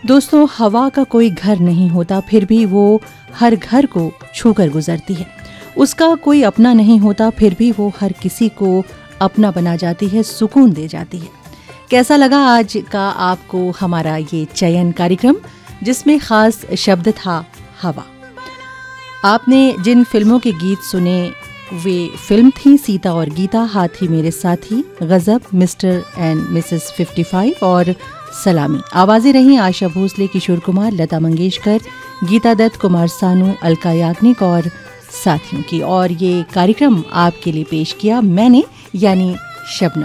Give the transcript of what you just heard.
दोस्तों, हवा का कोई घर नहीं होता, फिर भी वो हर घर को छूकर गुजरती है। उसका कोई अपना नहीं होता, फिर भी वो हर किसी को अपना बना जाती है, सुकून दे जाती है। कैसा लगा आज का आपको हमारा ये चयन कार्यक्रम, जिसमें खास शब्द था हवा। आपने जिन फिल्मों के गीत सुने वे फिल्म थी सीता और गीता, हाथी मेरे साथी, गजब, मिस्टर एंड मिसेस 55 और सलामी। आवाजें रहीं आशा भोसले, किशोर कुमार, लता मंगेशकर, गीता दत्त, कुमार सानू, अलका याग्निक और साथियों की। और ये कार्यक्रम आपके लिए पेश किया मैंने, यानी शबनम।